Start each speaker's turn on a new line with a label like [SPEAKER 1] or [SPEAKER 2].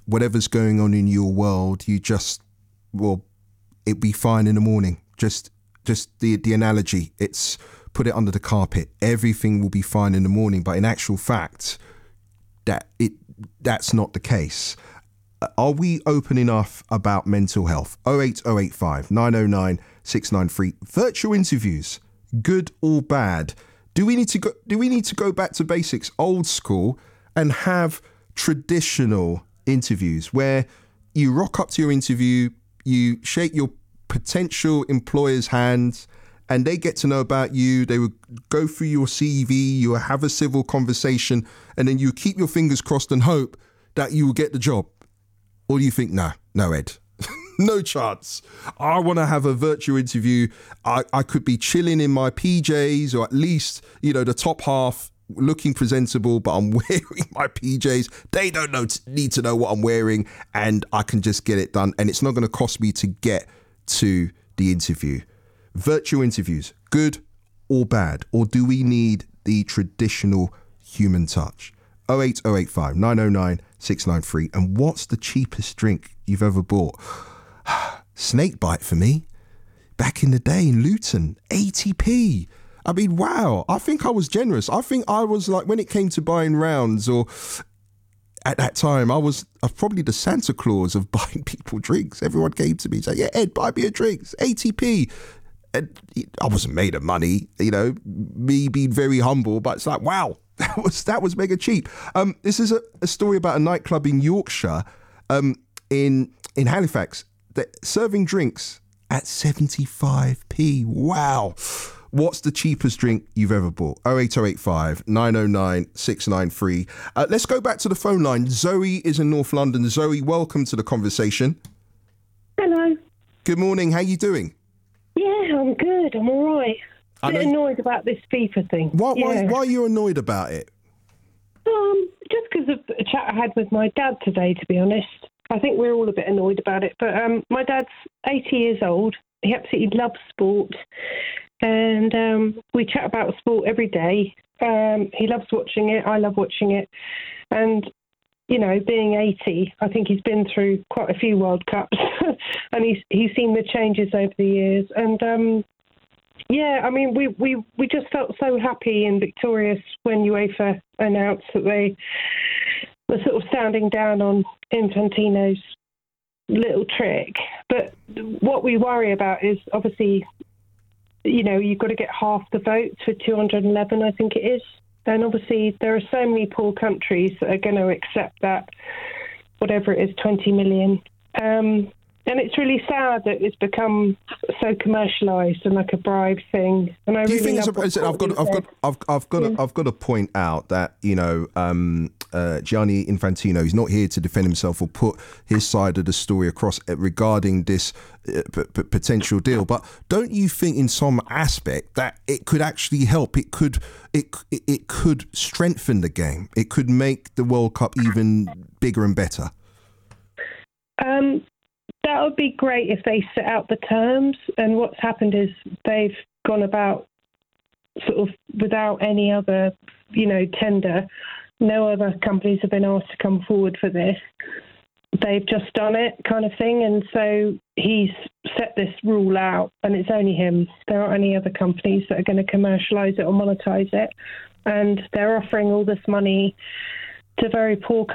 [SPEAKER 1] whatever's going on in your world, it'd be fine in the morning. Just the analogy, it's put it under the carpet. Everything will be fine in the morning, but in actual fact, that's not the case. Are we open enough about mental health? 08085 909 693. Virtual interviews, good or bad? Do we need to go back to basics, old school, and have traditional interviews where you rock up to your interview, you shake your potential employer's hands, and they get to know about you. They would go through your CV, you have a civil conversation, and then you keep your fingers crossed and hope that you will get the job? Or do you think, no, Ed, no chance. I want to have a virtual interview. I could be chilling in my PJs, or at least, the top half looking presentable, but I'm wearing my PJs. They don't need to know what I'm wearing, and I can just get it done. And it's not going to cost me to get to the interview. Virtual interviews, good or bad? Or do we need the traditional human touch? 08085 909 693. And what's the cheapest drink you've ever bought? Snakebite for me. Back in the day in Luton, 80p. I mean, wow. I think I was generous. I think I was like, when it came to buying rounds, or at that time, I was probably the Santa Claus of buying people drinks. Everyone came to me and said, yeah, Ed, buy me a drink. It's 80p. And I wasn't made of money, me being very humble, but it's like, wow, that was mega cheap. This is a story about a nightclub in Yorkshire, in Halifax, that serving drinks at 75p. Wow. What's the cheapest drink you've ever bought? 08085 909 693. Let's go back to the phone line. Zoe is in North London. Zoe, welcome to the conversation.
[SPEAKER 2] Hello.
[SPEAKER 1] Good morning. How you doing?
[SPEAKER 2] Yeah, I'm good. I'm all right. A bit annoyed about this FIFA thing.
[SPEAKER 1] Why are you annoyed about it?
[SPEAKER 2] Just because of a chat I had with my dad today, to be honest. I think we're all a bit annoyed about it. But my dad's 80 years old. He absolutely loves sport. And we chat about sport every day. He loves watching it. I love watching it. And, being 80, I think he's been through quite a few World Cups. And he's seen the changes over the years. And, we just felt so happy and victorious when UEFA announced that they were sort of standing down on Infantino's little trick. But what we worry about is obviously, you've got to get half the votes for 211, I think it is. And obviously there are so many poor countries that are going to accept that, whatever it is, 20 million. And it's really sad that it's become so commercialised and like a bribe thing. And I really love I've got to point out that Gianni Infantino is not here to defend himself or put his side of the story across regarding this potential deal. But don't you think, in some aspect, that it could actually help? It could strengthen the game. It could make the World Cup even bigger and better. That would be great if they set out the terms. And what's happened is they've gone about sort of without any other, tender. No other companies have been asked to come forward for this. They've just done it, kind of thing. And so he's set this rule out, and it's only him. There aren't any other companies that are going to commercialise it or monetize it. And they're offering all this money to very poor